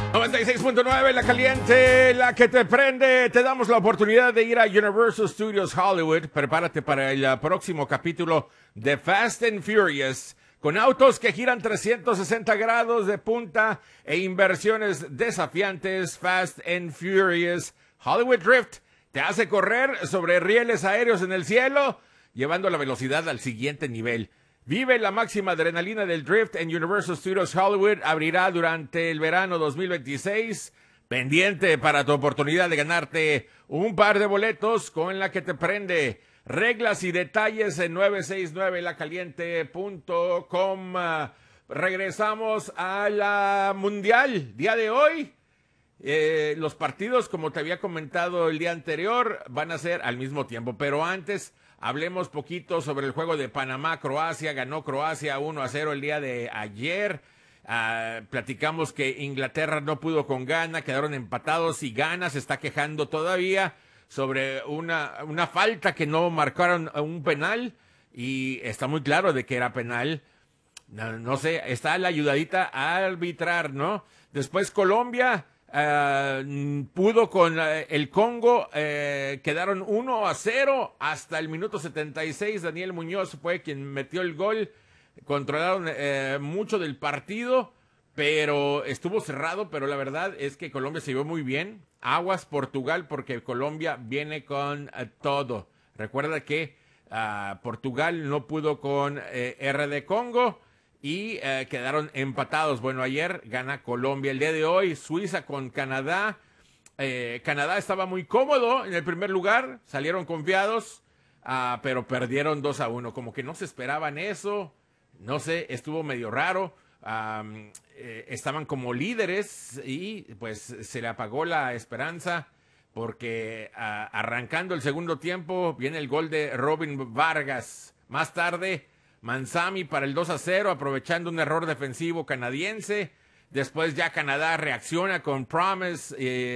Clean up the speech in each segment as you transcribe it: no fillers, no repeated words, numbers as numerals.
96.9, la caliente, la que te prende. Te damos la oportunidad de ir a Universal Studios Hollywood. Prepárate para el próximo capítulo de Fast and Furious, con autos que giran 360 grados de punta e inversiones desafiantes. Fast and Furious Hollywood Drift te hace correr sobre rieles aéreos en el cielo, llevando la velocidad al siguiente nivel. Vive la máxima adrenalina del drift en Universal Studios Hollywood. Abrirá durante el verano 2026. Pendiente para tu oportunidad de ganarte un par de boletos con la que te prende. Reglas y detalles en 969lacaliente.com. Regresamos a la Mundial. Día de hoy, los partidos, como te había comentado el día anterior, van a ser al mismo tiempo. Pero antes, hablemos poquito sobre el juego de Panamá-Croacia. Ganó Croacia 1-0 el día de ayer. Platicamos que Inglaterra no pudo con Ghana, quedaron empatados y Ghana se está quejando todavía sobre una falta que no marcaron un penal, y está muy claro de que era penal. No sé, está la ayudadita a arbitrar, ¿no? Después Colombia pudo con el Congo, quedaron 1-0 hasta el minuto 76. Daniel Muñoz fue quien metió el gol. Controlaron mucho del partido, pero estuvo cerrado. Pero la verdad es que Colombia se vio muy bien. Aguas Portugal, porque Colombia viene con todo. Recuerda que Portugal no pudo con RD Congo y quedaron empatados. Bueno, ayer gana Colombia. El día de hoy, Suiza con Canadá. Canadá estaba muy cómodo en el primer lugar, salieron confiados, pero perdieron 2-1. Como que no se esperaban eso, no sé, estuvo medio raro. Estaban como líderes y pues se le apagó la esperanza, porque arrancando el segundo tiempo viene el gol de Robin Vargas. Más tarde, Manzami para el 2-0, aprovechando un error defensivo canadiense. Después ya Canadá reacciona con Promise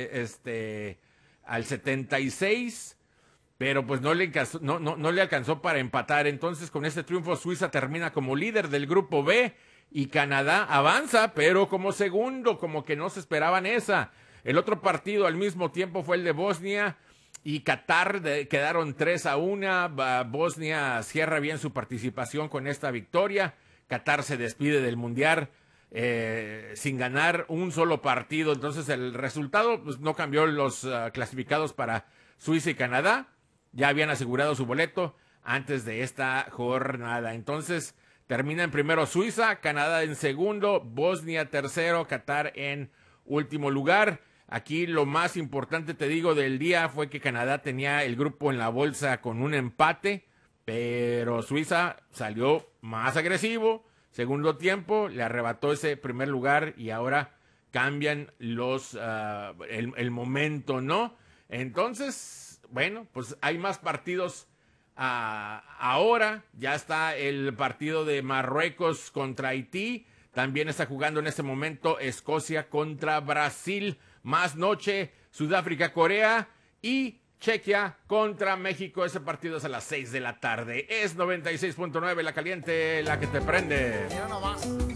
al 76, pero pues no le alcanzó para empatar. Entonces, con este triunfo, Suiza termina como líder del grupo B y Canadá avanza, pero como segundo, como que no se esperaban esa. El otro partido al mismo tiempo fue el de Bosnia y Qatar, quedaron 3-1. Bosnia cierra bien su participación con esta victoria. Qatar se despide del Mundial sin ganar un solo partido. Entonces el resultado pues no cambió. Los clasificados para Suiza y Canadá ya habían asegurado su boleto antes de esta jornada. Entonces termina en primero Suiza, Canadá en segundo, Bosnia tercero, Qatar en último lugar. Aquí lo más importante, te digo, del día fue que Canadá tenía el grupo en la bolsa con un empate, pero Suiza salió más agresivo. Segundo tiempo, le arrebató ese primer lugar y ahora cambian el momento, ¿no? Entonces, bueno, pues hay más partidos. Ahora ya está el partido de Marruecos contra Haití. También está jugando en este momento Escocia contra Brasil. Más noche, Sudáfrica-Corea y Chequia contra México. Ese partido es a las 6 de la tarde. Es 96.9, la caliente, la que te prende. Mira nomás.